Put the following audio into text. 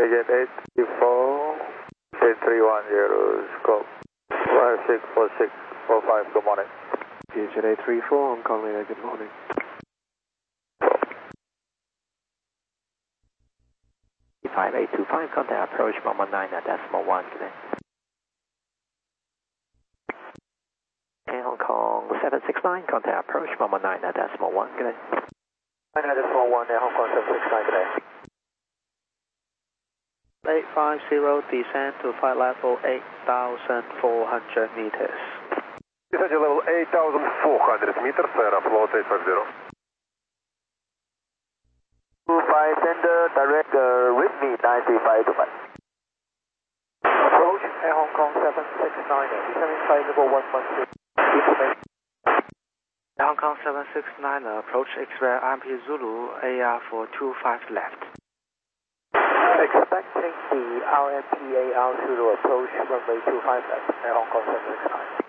Agent 834, 310, scope 164645, good morning. Agent 834, Hong Kong Lina, good morning. Five 825, contact approach 119.1, good day. And Hong Kong 769, contact approach 119.1, good day. 119.1 and Hong Kong 769, good day. 850, descend to flight level 8,400 meters. Descend to level 8,400 meters, Aeroflot 850. 25 sender, direct with me 93525. Approach Air Hong Kong 769, descending flight level 112. Information. Air Hong Kong 769, approach X-ray RMP Zulu, AR 425 left. Expecting the RMPAR Zulu approach runway 25 left, Air Hong Kong 769.